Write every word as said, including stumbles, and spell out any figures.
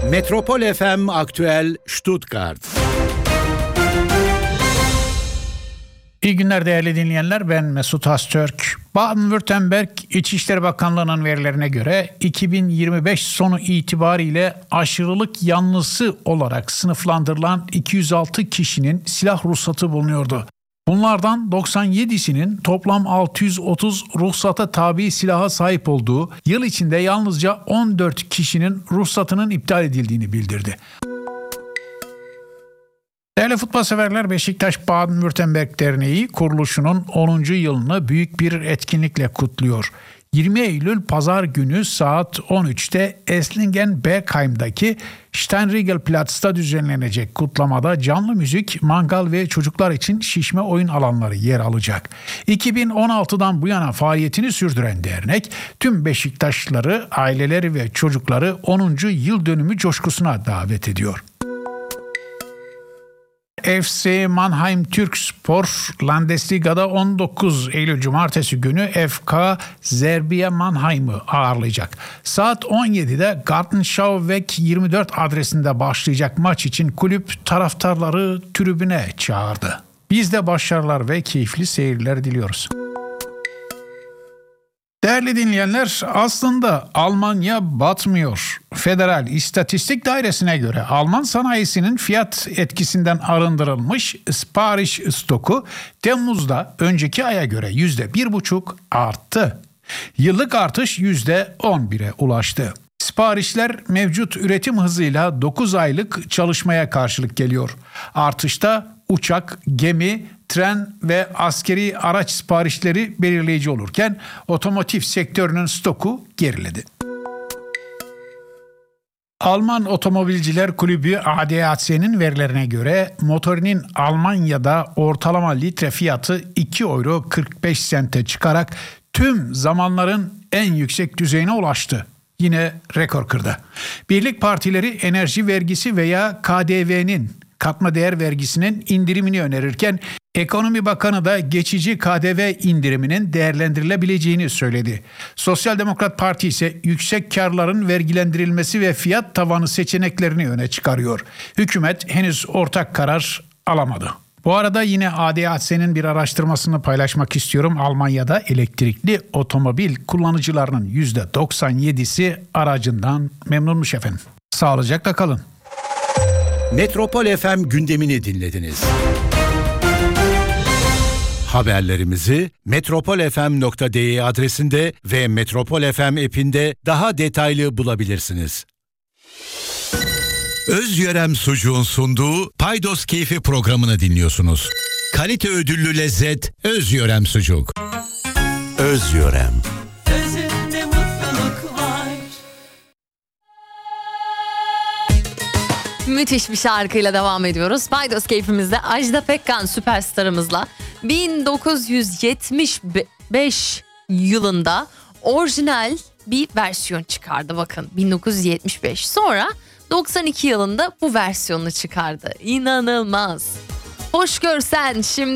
Metropol F M Aktüel Stuttgart. İyi günler değerli dinleyenler, ben Mesut Astürk. Baden-Württemberg İçişleri Bakanlığı'nın verilerine göre iki bin yirmi beş sonu itibariyle aşırılık yanlısı olarak sınıflandırılan iki yüz altı kişinin silah ruhsatı bulunuyordu. Bunlardan doksan yedisinin toplam altı yüz otuz ruhsata tabi silaha sahip olduğu, yıl içinde yalnızca on dört kişinin ruhsatının iptal edildiğini bildirdi. Değerli futbol severler, Beşiktaş Baden-Württemberg Derneği kuruluşunun onuncu yılını büyük bir etkinlikle kutluyor. yirmi Eylül Pazar günü saat on üçte Esslingen-Bergheim'daki Steinriegelplatz'ta düzenlenecek kutlamada canlı müzik, mangal ve çocuklar için şişme oyun alanları yer alacak. iki bin on altıdan bu yana faaliyetini sürdüren dernek, tüm Beşiktaşlıları, aileleri ve çocukları onuncu yıl dönümü coşkusuna davet ediyor. F C Mannheim Türkspor Landesliga'da on dokuz Eylül Cumartesi günü F K Zerbiye Mannheim'ı ağırlayacak. Saat on yedide Gartenschauweg yirmi dört adresinde başlayacak maç için kulüp taraftarları tribüne çağırdı. Biz de başarılar ve keyifli seyirler diliyoruz. Değerli dinleyenler, aslında Almanya batmıyor. Federal İstatistik Dairesi'ne göre Alman sanayisinin fiyat etkisinden arındırılmış sipariş stoku Temmuz'da önceki aya göre yüzde bir buçuk arttı. Yıllık artış yüzde on bire ulaştı. Siparişler mevcut üretim hızıyla dokuz aylık çalışmaya karşılık geliyor. Artışta uçak, gemi, tren ve askeri araç siparişleri belirleyici olurken otomotiv sektörünün stoku geriledi. Alman Otomobilciler Kulübü A D A C'nin verilerine göre motorinin Almanya'da ortalama litre fiyatı iki euro kırk beş sente çıkarak tüm zamanların en yüksek düzeyine ulaştı. Yine rekor kırdı. Birlik partileri enerji vergisi veya K D V'nin, katma değer vergisinin indirimini önerirken Ekonomi Bakanı da geçici K D V indiriminin değerlendirilebileceğini söyledi. Sosyal Demokrat Parti ise yüksek karların vergilendirilmesi ve fiyat tavanı seçeneklerini öne çıkarıyor. Hükümet henüz ortak karar alamadı. Bu arada yine A D A C'nin bir araştırmasını paylaşmak istiyorum. Almanya'da elektrikli otomobil kullanıcılarının yüzde doksan yedisi aracından memnunmuş efendim. Sağlıcakla kalın. Metropol F M gündemini dinlediniz. Haberlerimizi metropol f m nokta d e adresinde ve Metropol F M app'inde daha detaylı bulabilirsiniz. Özyörem Sucuğun sunduğu Paydos Keyfi programını dinliyorsunuz. Kalite ödüllü lezzet Özyörem Sucuk. Özyörem. Özünde mutluluk var. Müthiş bir şarkıyla devam ediyoruz. Paydos Keyfimizde Ajda Pekkan süperstarımızla bin dokuz yüz yetmiş beş yılında orijinal bir versiyon çıkardı. Bakın bin dokuz yüz yetmiş beş. Sonra doksan iki yılında bu versiyonunu çıkardı. İnanılmaz. Hoş görsen şimdi.